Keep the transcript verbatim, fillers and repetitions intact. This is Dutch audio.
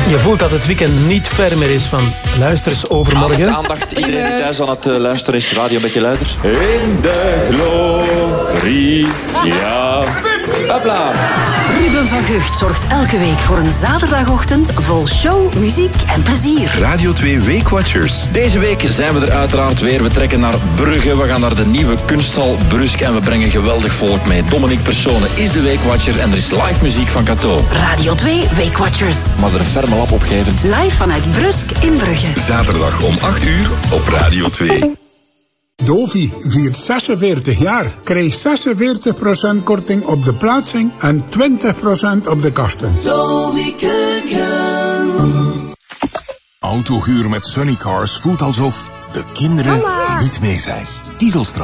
Je voelt dat het weekend niet ver meer is van luister eens overmorgen. Aandacht, aandacht. Iedereen die thuis aan het uh, luisteren is. Radio een beetje luider. In de glorie, ja. Hopla. Ruben van Gucht zorgt elke week voor een zaterdagochtend vol show, muziek en plezier. Radio twee Weekwatchers. Deze week zijn we er uiteraard weer. We trekken naar Brugge. We gaan naar de nieuwe kunsthal Brusk. En we brengen geweldig volk mee. Dominique Persone is de Weekwatcher. En er is live muziek van Cato. Radio twee Weekwatchers. Maar er een ferme lap op geven. Live vanuit Brusk in Brugge. Zaterdag om acht uur op Radio twee. Dovi viert zesenveertig jaar. Krijg zesenveertig procent korting op de plaatsing en twintig procent op de kasten. Dovi Keuken. Autohuur met Sunny Cars voelt alsof de kinderen Mama. niet mee zijn. Dieselstraat.